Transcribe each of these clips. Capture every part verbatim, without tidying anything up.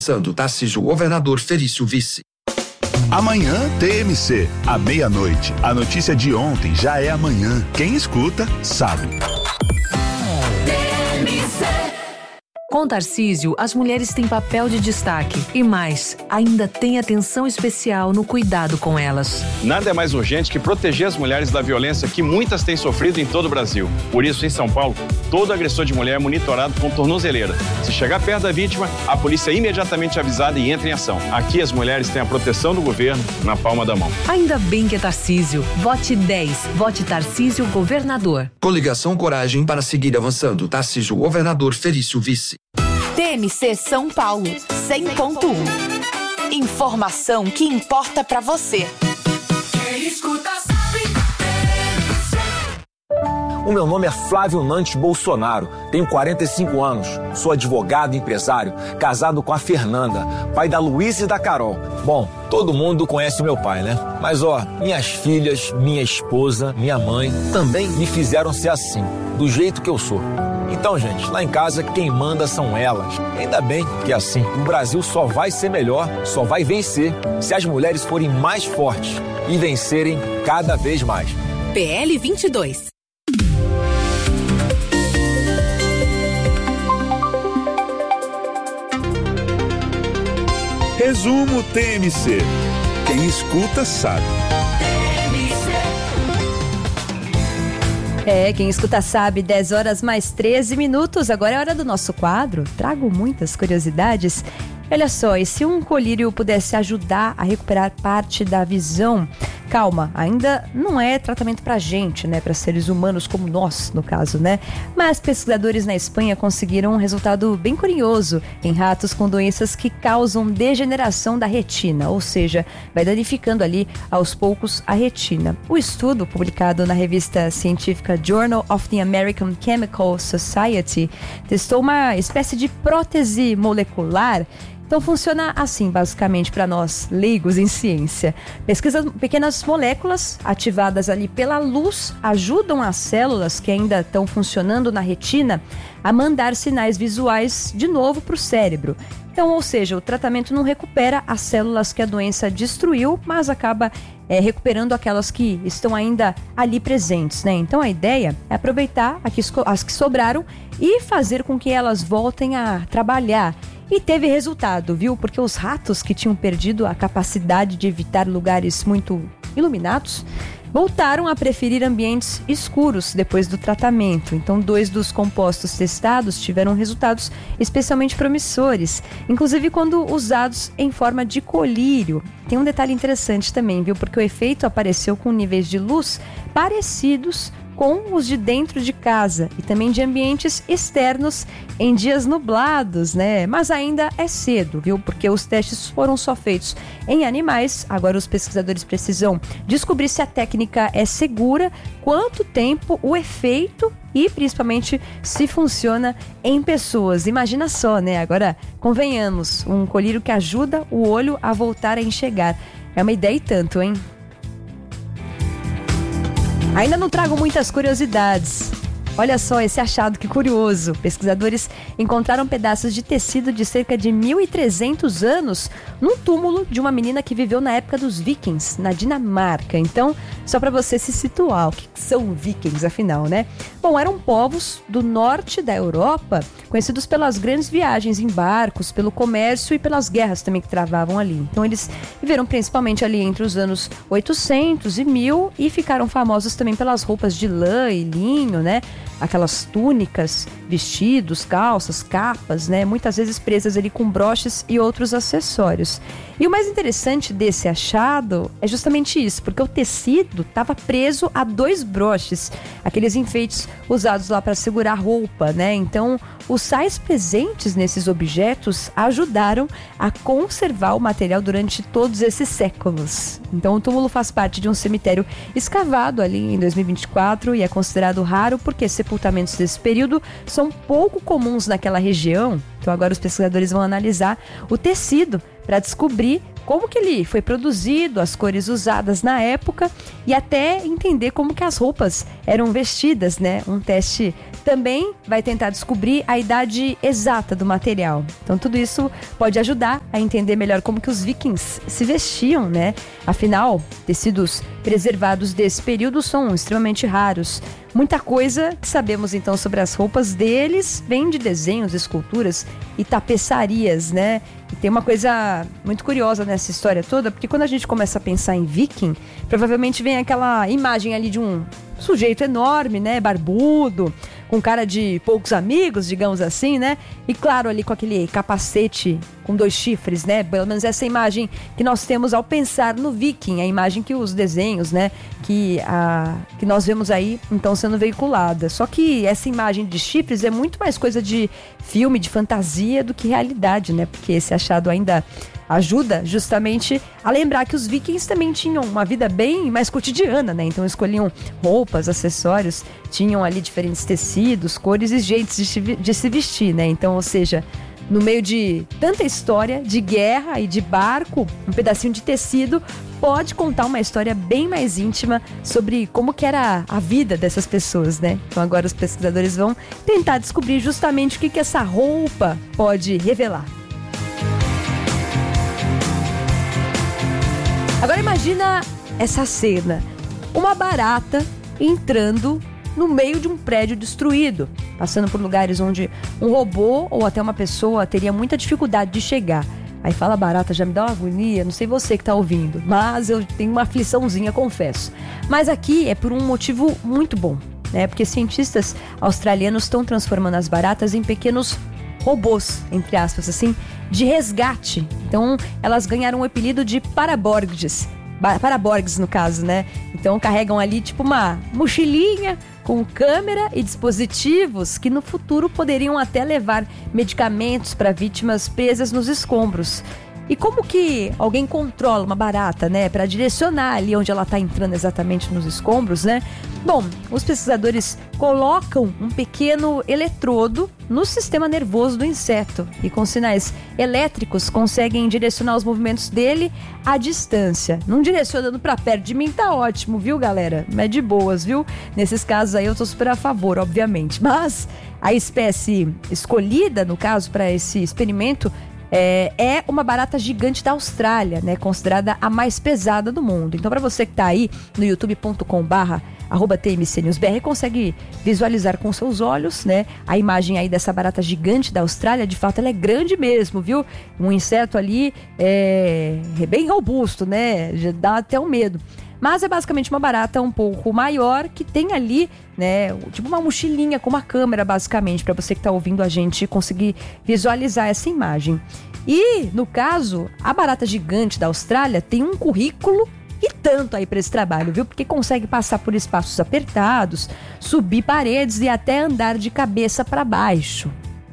Sando Tarcísio, governador, Felício, vice. Amanhã T M C, à meia-noite. A notícia de ontem já é amanhã. Quem escuta, sabe. Com Tarcísio, as mulheres têm papel de destaque e mais, ainda tem atenção especial no cuidado com elas. Nada é mais urgente que proteger as mulheres da violência que muitas têm sofrido em todo o Brasil. Por isso, em São Paulo, todo agressor de mulher é monitorado com tornozeleira. Se chegar perto da vítima, a polícia é imediatamente avisada e entra em ação. Aqui as mulheres têm a proteção do governo na palma da mão. Ainda bem que é Tarcísio. Vote dez. Vote Tarcísio, governador. Coligação Coragem para seguir avançando. Tarcísio, governador, Felício, vice. T M C São Paulo, cem ponto um. Informação que importa pra você. Quem escuta sabe. O meu nome é Flávio Nantes Bolsonaro, tenho quarenta e cinco anos, sou advogado e empresário, casado com a Fernanda, pai da Luísa e da Carol. Bom, todo mundo conhece meu pai, né? Mas ó, minhas filhas, minha esposa, minha mãe também me fizeram ser assim, do jeito que eu sou. Então, gente, lá em casa quem manda são elas. Ainda bem que é assim. O Brasil só vai ser melhor, só vai vencer se as mulheres forem mais fortes e vencerem cada vez mais. P L vinte e dois. Resumo T M C. Quem escuta, sabe. É, quem escuta sabe, dez horas mais treze minutos. Agora é hora do nosso quadro. Trago muitas curiosidades. Olha só, e se um colírio pudesse ajudar a recuperar parte da visão? Calma, ainda não é tratamento pra gente, né? Para seres humanos como nós, no caso, né? Mas pesquisadores na Espanha conseguiram um resultado bem curioso em ratos com doenças que causam degeneração da retina, ou seja, vai danificando ali aos poucos a retina. O estudo, publicado na revista científica Journal of the American Chemical Society, testou uma espécie de prótese molecular. Então funciona assim, basicamente, para nós leigos em ciência. Pesquisa, pequenas moléculas ativadas ali pela luz ajudam as células que ainda estão funcionando na retina a mandar sinais visuais de novo para o cérebro. Então, ou seja, o tratamento não recupera as células que a doença destruiu, mas acaba é, recuperando aquelas que estão ainda ali presentes, né? Então a ideia é aproveitar as que sobraram e fazer com que elas voltem a trabalhar. E teve resultado, viu? Porque os ratos que tinham perdido a capacidade de evitar lugares muito iluminados voltaram a preferir ambientes escuros depois do tratamento. Então, dois dos compostos testados tiveram resultados especialmente promissores, inclusive quando usados em forma de colírio. Tem um detalhe interessante também, viu? Porque o efeito apareceu com níveis de luz parecidos com os de dentro de casa e também de ambientes externos em dias nublados, né? Mas ainda é cedo, viu? Porque os testes foram só feitos em animais. Agora os pesquisadores precisam descobrir se a técnica é segura, quanto tempo o efeito e principalmente se funciona em pessoas. Imagina só, né? Agora, convenhamos, um colírio que ajuda o olho a voltar a enxergar. É uma ideia e tanto, hein? Ainda não trago muitas curiosidades. Olha só esse achado, que curioso. Pesquisadores encontraram pedaços de tecido de cerca de mil e trezentos anos num túmulo de uma menina que viveu na época dos vikings, na Dinamarca. Então, só para você se situar, o que são vikings, afinal, né? Bom, eram povos do norte da Europa, conhecidos pelas grandes viagens em barcos, pelo comércio e pelas guerras também que travavam ali. Então, eles viveram principalmente ali entre os anos oitocentos e mil e ficaram famosos também pelas roupas de lã e linho, né? Aquelas túnicas, vestidos, calças, capas, né? Muitas vezes presas ali com broches e outros acessórios. E o mais interessante desse achado é justamente isso, porque o tecido estava preso a dois broches, aqueles enfeites usados lá para segurar a roupa, né? Então, os sais presentes nesses objetos ajudaram a conservar o material durante todos esses séculos. Então, o túmulo faz parte de um cemitério escavado ali em dois mil e vinte e quatro e é considerado raro porque sepultamentos desse período são pouco comuns naquela região. Então agora os pesquisadores vão analisar o tecido para descobrir como que ele foi produzido, as cores usadas na época e até entender como que as roupas eram vestidas, né? Um teste também vai tentar descobrir a idade exata do material. Então tudo isso pode ajudar a entender melhor como que os vikings se vestiam, né? Afinal, tecidos preservados desse período são extremamente raros. Muita coisa que sabemos então sobre as roupas deles vem de desenhos, esculturas e tapeçarias, né? E tem uma coisa muito curiosa nessa história toda, porque quando a gente começa a pensar em viking, provavelmente vem aquela imagem ali de um sujeito enorme, né? Barbudo, com cara de poucos amigos, digamos assim, né? E claro, ali com aquele capacete com dois chifres, né? Pelo menos essa imagem que nós temos ao pensar no viking, a imagem que os desenhos, né? Que, a, que nós vemos aí, então, sendo veiculada. Só que essa imagem de chifres é muito mais coisa de filme, de fantasia, do que realidade, né? Porque esse achado ainda ajuda justamente a lembrar que os vikings também tinham uma vida bem mais cotidiana, né? Então escolhiam roupas, acessórios, tinham ali diferentes tecidos, cores e jeitos de, de se vestir, né? Então, ou seja, no meio de tanta história de guerra e de barco, um pedacinho de tecido pode contar uma história bem mais íntima sobre como que era a vida dessas pessoas, né? Então agora os pesquisadores vão tentar descobrir justamente o que que essa roupa pode revelar. Agora imagina essa cena, uma barata entrando no meio de um prédio destruído, passando por lugares onde um robô ou até uma pessoa teria muita dificuldade de chegar. Aí fala barata, já me dá uma agonia, não sei você que tá ouvindo, mas eu tenho uma afliçãozinha, confesso. Mas aqui é por um motivo muito bom, né? Porque cientistas australianos estão transformando as baratas em pequenos robôs, entre aspas, assim, de resgate. Então, elas ganharam o apelido de paraborgs, paraborgs no caso, né? Então, carregam ali tipo uma mochilinha com câmera e dispositivos que no futuro poderiam até levar medicamentos para vítimas presas nos escombros. E como que alguém controla uma barata, né, para direcionar ali onde ela está entrando exatamente nos escombros, né? Bom, os pesquisadores colocam um pequeno eletrodo no sistema nervoso do inseto e com sinais elétricos conseguem direcionar os movimentos dele à distância. Não direcionando para perto de mim tá ótimo, viu, galera? Mas de boas, viu? Nesses casos aí eu tô super a favor, obviamente. Mas a espécie escolhida, no caso, para esse experimento É, é uma barata gigante da Austrália, né? Considerada a mais pesada do mundo. Então, para você que tá aí no youtube ponto com barra arroba T M C News B R, consegue visualizar com seus olhos, né? A imagem aí dessa barata gigante da Austrália. De fato, ela é grande mesmo, viu? Um inseto ali é, é bem robusto, né? Já dá até um medo. Mas é basicamente uma barata um pouco maior que tem ali, né, tipo uma mochilinha com uma câmera, basicamente, para você que está ouvindo a gente conseguir visualizar essa imagem. E, no caso, a barata gigante da Austrália tem um currículo e tanto aí para esse trabalho, viu? Porque consegue passar por espaços apertados, subir paredes e até andar de cabeça para baixo.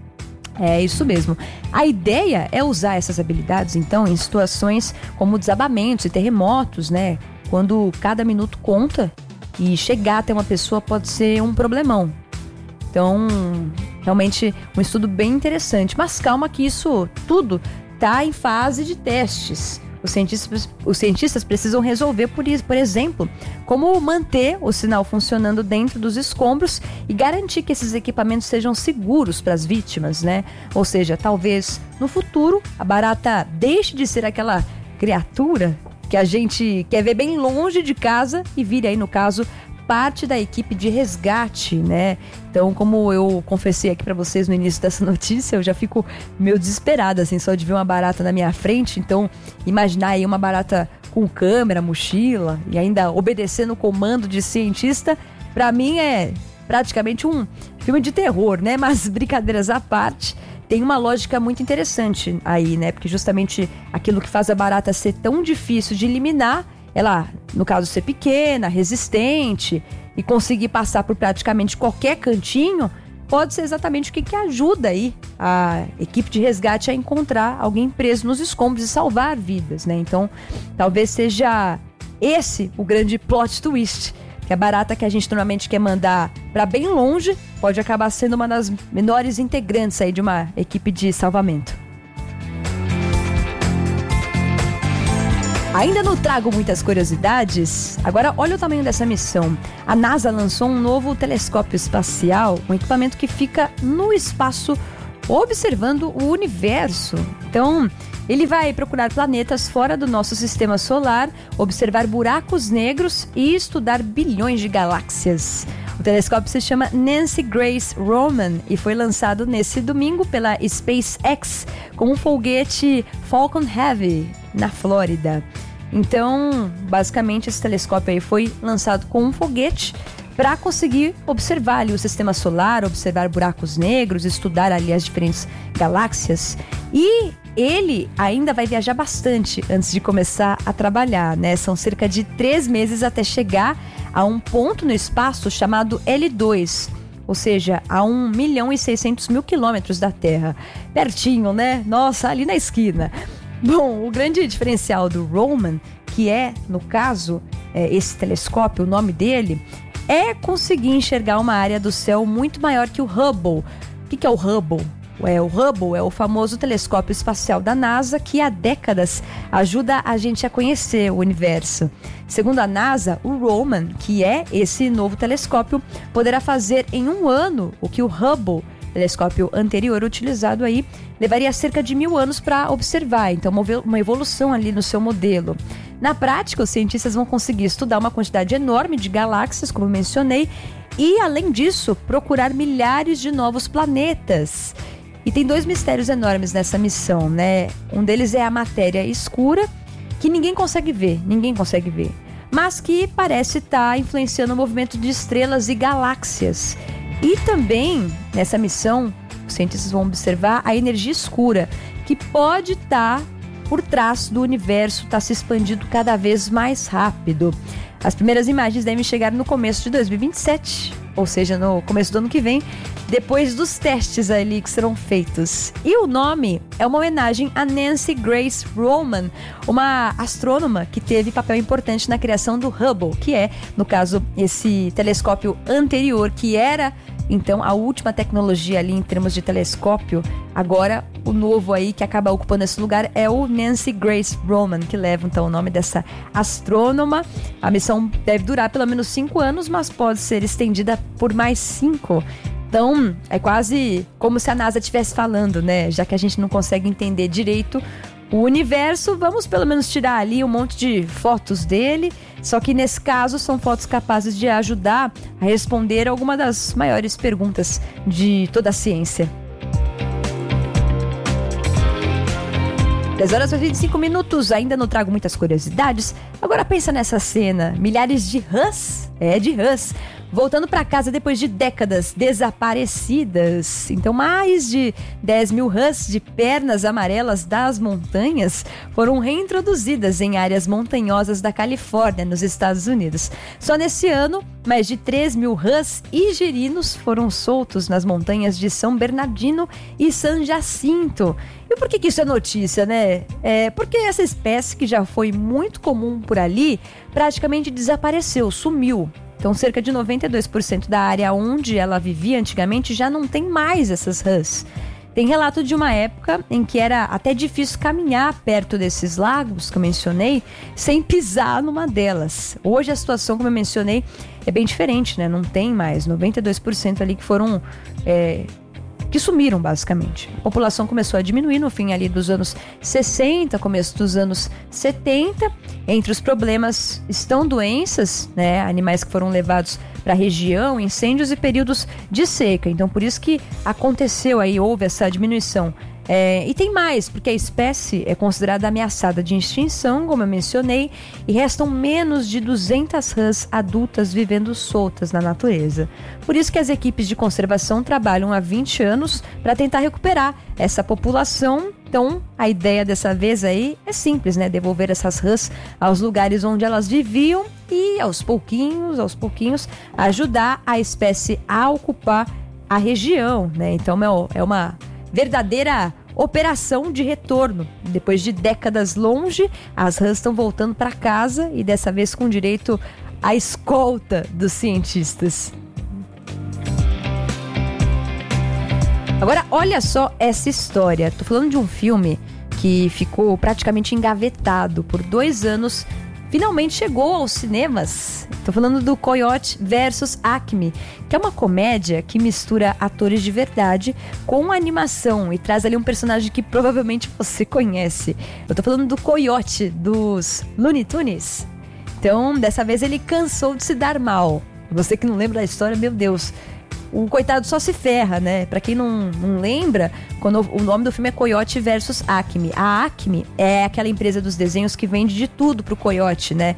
É isso mesmo. A ideia é usar essas habilidades, então, em situações como desabamentos e terremotos, né? Quando cada minuto conta e chegar até uma pessoa pode ser um problemão. Então, realmente, um estudo bem interessante. Mas calma que isso tudo está em fase de testes. Os cientistas, os cientistas precisam resolver, por, por exemplo, como manter o sinal funcionando dentro dos escombros e garantir que esses equipamentos sejam seguros para as vítimas, né? Ou seja, talvez no futuro a barata deixe de ser aquela criatura que a gente quer ver bem longe de casa e vire aí, no caso, parte da equipe de resgate, né? Então, como eu confessei aqui pra vocês no início dessa notícia, eu já fico meio desesperada, assim, só de ver uma barata na minha frente. Então, imaginar aí uma barata com câmera, mochila e ainda obedecendo o comando de cientista, pra mim é praticamente um filme de terror, né? Mas brincadeiras à parte, tem uma lógica muito interessante aí, né? Porque justamente aquilo que faz a barata ser tão difícil de eliminar, ela, no caso, ser pequena, resistente e conseguir passar por praticamente qualquer cantinho, pode ser exatamente o que, que ajuda aí a equipe de resgate a encontrar alguém preso nos escombros e salvar vidas, né? Então, talvez seja esse o grande plot twist que a barata que a gente normalmente quer mandar para bem longe pode acabar sendo uma das menores integrantes aí de uma equipe de salvamento. Ainda não trago muitas curiosidades. Agora, olha o tamanho dessa missão. A NASA lançou um novo telescópio espacial, um equipamento que fica no espaço observando o universo. Então, ele vai procurar planetas fora do nosso sistema solar, observar buracos negros e estudar bilhões de galáxias. O telescópio se chama Nancy Grace Roman e foi lançado nesse domingo pela SpaceX com um foguete Falcon Heavy na Flórida. Então, basicamente, esse telescópio aí foi lançado com um foguete para conseguir observar ali o sistema solar, observar buracos negros, estudar ali as diferentes galáxias. E ele ainda vai viajar bastante antes de começar a trabalhar, né? São cerca de três meses até chegar a um ponto no espaço chamado L dois, ou seja, a um milhão e seiscentos mil quilômetros da Terra. Pertinho, né? Nossa, ali na esquina. Bom, o grande diferencial do Roman, que é, no caso, é, esse telescópio, o nome dele, é conseguir enxergar uma área do céu muito maior que o Hubble. O que, que é o Hubble? É, o Hubble é o famoso telescópio espacial da NASA que há décadas ajuda a gente a conhecer o universo. Segundo a NASA, o Roman, que é esse novo telescópio, poderá fazer em um ano o que o Hubble, telescópio anterior utilizado aí, levaria cerca de mil anos para observar. Então, uma evolução ali no seu modelo. Na prática, os cientistas vão conseguir estudar uma quantidade enorme de galáxias, como eu mencionei, e, além disso, procurar milhares de novos planetas. E tem dois mistérios enormes nessa missão, né? Um deles é a matéria escura, que ninguém consegue ver, ninguém consegue ver, mas que parece estar tá influenciando o movimento de estrelas e galáxias. E também, nessa missão, os cientistas vão observar a energia escura, que pode estar tá por trás do universo, está se expandindo cada vez mais rápido. As primeiras imagens devem chegar no começo de dois mil e vinte e sete, ou seja, no começo do ano que vem, depois dos testes ali que serão feitos. E o nome é uma homenagem a Nancy Grace Roman, uma astrônoma que teve papel importante na criação do Hubble, que é, no caso, esse telescópio anterior, que era, então, a última tecnologia ali em termos de telescópio. Agora, o novo aí que acaba ocupando esse lugar é o Nancy Grace Roman, que leva, então, o nome dessa astrônoma. A missão deve durar pelo menos cinco anos, mas pode ser estendida por mais cinco. Então, é quase como se a NASA estivesse falando, né? Já que a gente não consegue entender direito o universo, vamos pelo menos tirar ali um monte de fotos dele. Só que nesse caso são fotos capazes de ajudar a responder alguma das maiores perguntas de toda a ciência. dez horas e vinte e cinco minutos, ainda não trago muitas curiosidades. Agora pensa nessa cena, milhares de rãs, é de rãs, voltando para casa depois de décadas desaparecidas. Então, mais de dez mil rãs de pernas amarelas das montanhas foram reintroduzidas em áreas montanhosas da Califórnia, nos Estados Unidos. Só nesse ano, mais de três mil rãs e girinos foram soltos nas montanhas de São Bernardino e San Jacinto. E por que que isso é notícia, né? É porque essa espécie, que já foi muito comum por ali, praticamente desapareceu, sumiu. Então, cerca de noventa e dois por cento da área onde ela vivia antigamente já não tem mais essas rãs. Tem relato de uma época em que era até difícil caminhar perto desses lagos que eu mencionei sem pisar numa delas. Hoje a situação, como eu mencionei, é bem diferente, né? Não tem mais noventa e dois por cento ali que foram... É, que sumiram, basicamente. A população começou a diminuir no fim ali dos anos sessenta, começo dos anos setenta. Entre os problemas estão doenças, né, animais que foram levados para a região, incêndios e períodos de seca. Então, por isso que aconteceu aí, houve essa diminuição. É, e tem mais, porque a espécie é considerada ameaçada de extinção, como eu mencionei, e restam menos de duzentas rãs adultas vivendo soltas na natureza. Por isso que as equipes de conservação trabalham há vinte anos para tentar recuperar essa população. Então, a ideia dessa vez aí é simples, né? Devolver essas rãs aos lugares onde elas viviam e, aos pouquinhos, aos pouquinhos, ajudar a espécie a ocupar a região, né? Então, é uma verdadeira operação de retorno. Depois de décadas longe, as rãs estão voltando para casa e dessa vez com direito a escolta dos cientistas. Agora, olha só essa história. Tô falando de um filme que ficou praticamente engavetado por dois anos. Finalmente chegou aos cinemas. Tô falando do Coyote versus Acme, que é uma comédia que mistura atores de verdade com animação e traz ali um personagem que provavelmente você conhece. Eu tô falando do Coyote, dos Looney Tunes. Então, dessa vez ele cansou de se dar mal. Você que não lembra da história, meu Deus, o coitado só se ferra, né? Pra quem não, não lembra, quando o nome do filme é Coyote versus Acme. A Acme é aquela empresa dos desenhos que vende de tudo pro Coyote, né?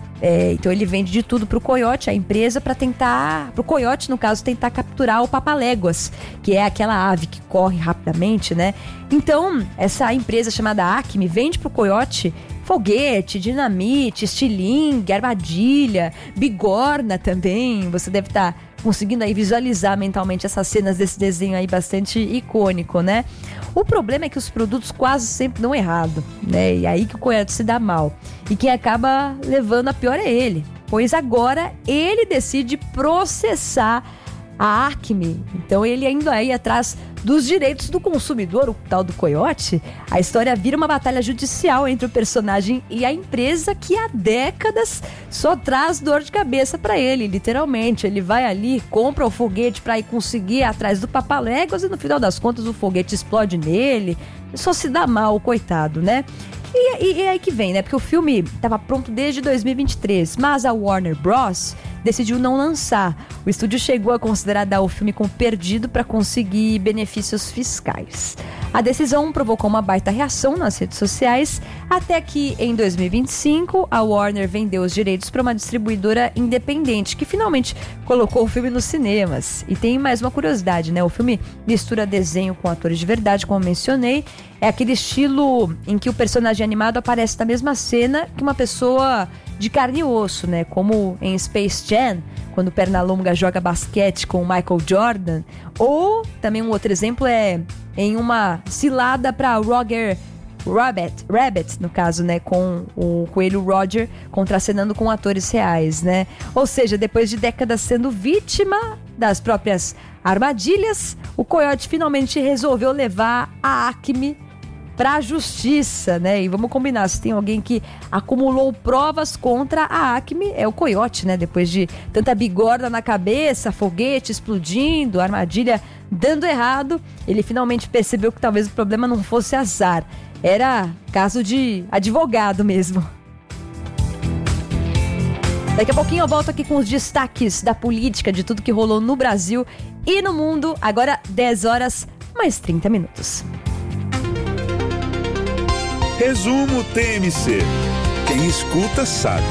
É, então ele vende de tudo pro Coyote, a empresa, para tentar, pro Coyote no caso, tentar capturar o Papaléguas, que é aquela ave que corre rapidamente, né? Então essa empresa chamada Acme vende pro Coyote foguete, dinamite, estilingue, armadilha, bigorna também. Você deve estar conseguindo aí visualizar mentalmente essas cenas desse desenho aí bastante icônico, né? O problema é que os produtos quase sempre dão errado, né? E aí que o Coyote se dá mal. E quem acaba levando a pior é ele, pois agora ele decide processar a Acme. Então ele indo aí atrás dos direitos do consumidor, o tal do Coyote. A história vira uma batalha judicial entre o personagem e a empresa que há décadas só traz dor de cabeça pra ele, literalmente. Ele vai ali, compra o foguete pra ir conseguir ir atrás do Papaléguas e no final das contas o foguete explode nele. Só se dá mal, coitado, né? E, e, e aí que vem, né? Porque o filme estava pronto desde dois mil e vinte e três, mas a Warner Bros. Decidiu não lançar. O estúdio chegou a considerar dar o filme como perdido para conseguir benefícios fiscais. A decisão provocou uma baita reação nas redes sociais, até que em dois mil e vinte e cinco a Warner vendeu os direitos para uma distribuidora independente, que finalmente colocou o filme nos cinemas. E tem mais uma curiosidade, né? O filme mistura desenho com atores de verdade, como mencionei. É aquele estilo em que o personagem animado aparece na mesma cena que uma pessoa de carne e osso, né? Como em Space Jam, quando o Pernalonga joga basquete com o Michael Jordan. Ou, também um outro exemplo é em uma cilada para Roger Rabbit, Rabbit, no caso, né? Com o coelho Roger contracenando com atores reais, né? Ou seja, depois de décadas sendo vítima das próprias armadilhas, o Coyote finalmente resolveu levar a Acme para a justiça, né? E vamos combinar, se tem alguém que acumulou provas contra a Acme, é o Coyote, né? Depois de tanta bigorna na cabeça, foguete explodindo, armadilha dando errado, ele finalmente percebeu que talvez o problema não fosse azar, era caso de advogado mesmo. Daqui a pouquinho eu volto aqui com os destaques da política, de tudo que rolou no Brasil e no mundo. Agora dez horas mais trinta minutos. Resumo T M C. Quem escuta sabe.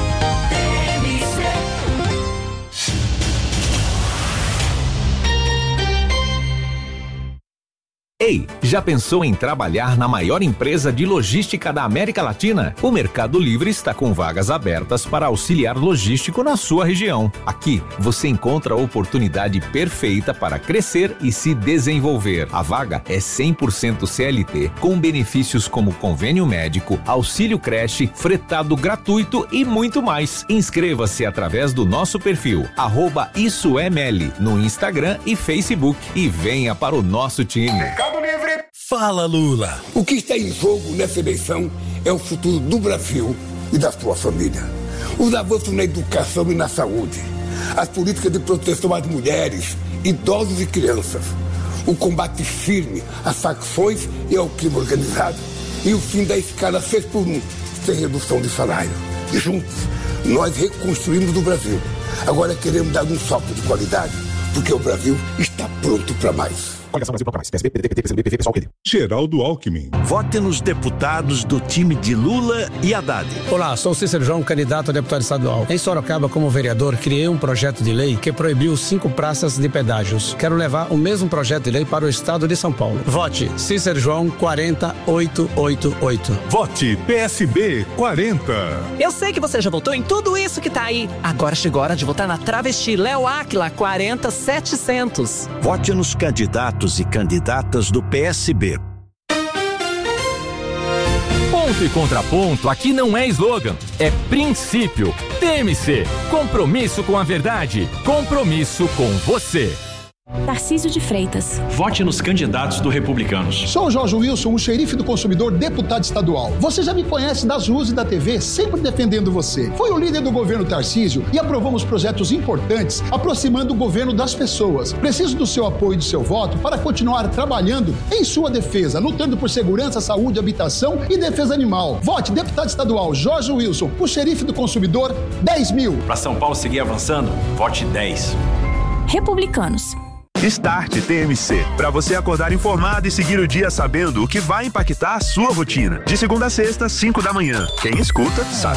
Ei, já pensou em trabalhar na maior empresa de logística da América Latina? O Mercado Livre está com vagas abertas para auxiliar logístico na sua região. Aqui, você encontra a oportunidade perfeita para crescer e se desenvolver. A vaga é cem por cento C L T, com benefícios como convênio médico, auxílio creche, fretado gratuito e muito mais. Inscreva-se através do nosso perfil, arroba Isso é Meli, no Instagram e Facebook, e venha para o nosso time. Livre. Fala, Lula. O que está em jogo nessa eleição é o futuro do Brasil e da sua família. Os avanços na educação e na saúde, as políticas de proteção às mulheres, idosos e crianças, o combate firme às facções e ao crime organizado e o fim da escala seis por um, sem redução de salário. E juntos, nós reconstruímos o Brasil. Agora queremos dar um salto de qualidade, porque o Brasil está pronto para mais. Coligação Brasil Proclamais, P S B, P D T, P T, P C B, P V, P SOL, P D. Geraldo Alckmin. Vote nos deputados do time de Lula e Haddad. Olá, sou Cícero João, candidato a deputado estadual. Em Sorocaba, como vereador, criei um projeto de lei que proibiu cinco praças de pedágios. Quero levar o mesmo projeto de lei para o estado de São Paulo. Vote Cícero João quarenta oito oito oito. Vote P S B quarenta. Eu sei que você já votou em tudo isso que tá aí. Agora chegou a hora de votar na travesti Léo Áquila quarenta setecentos. Vote nos candidatos e candidatas do P S B. Um Ponto e contraponto aqui não é slogan, é princípio. T M C, compromisso com a verdade, compromisso com você. Tarcísio de Freitas. Vote nos candidatos do Republicanos. Sou o Jorge Wilson, o xerife do consumidor, deputado estadual. Você já me conhece das ruas e da T V, sempre defendendo você. Fui o líder do governo Tarcísio e aprovamos projetos importantes, aproximando o governo das pessoas. Preciso do seu apoio e do seu voto para continuar trabalhando em sua defesa, lutando por segurança, saúde, habitação e defesa animal. Vote deputado estadual Jorge Wilson, o xerife do consumidor, dez mil. Para São Paulo seguir avançando, vote dez. Republicanos. Start T M C, para você acordar informado e seguir o dia sabendo o que vai impactar a sua rotina. De segunda a sexta, cinco da manhã. Quem escuta, sabe.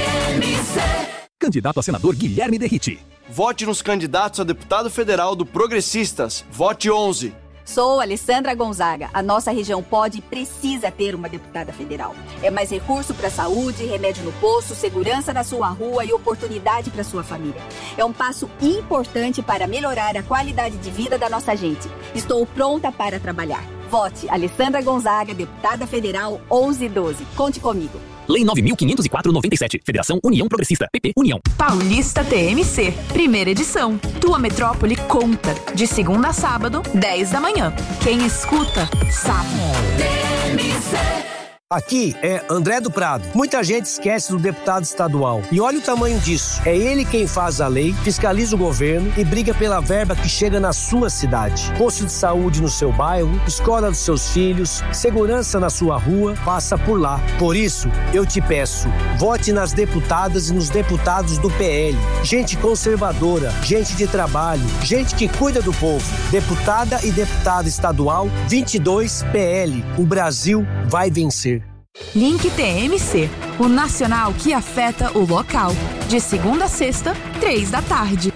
Candidato a senador Guilherme Derriti. Vote nos candidatos a deputado federal do Progressistas. Vote onze. Sou Alessandra Gonzaga. A nossa região pode e precisa ter uma deputada federal. É mais recurso para a saúde, remédio no posto, segurança na sua rua e oportunidade para sua família. É um passo importante para melhorar a qualidade de vida da nossa gente. Estou pronta para trabalhar. Vote Alessandra Gonzaga, deputada federal onze doze. Conte comigo. Lei nove mil quinhentos e quatro barra noventa e sete. Federação União Progressista. P P União. Paulista T M C. Primeira edição. Tua metrópole conta. De segunda a sábado, dez da manhã. Quem escuta, sabe. T M C. Aqui é André do Prado. Muita gente esquece do deputado estadual. E olha o tamanho disso. É ele quem faz a lei, fiscaliza o governo e briga pela verba que chega na sua cidade. Posto de saúde no seu bairro, escola dos seus filhos, segurança na sua rua, passa por lá. Por isso, eu te peço, vote nas deputadas e nos deputados do P L. Gente conservadora, gente de trabalho, gente que cuida do povo. Deputada e deputado estadual vinte e dois P L. O Brasil vai vencer. Link T M C, o nacional que afeta o local. De segunda a sexta, três da tarde.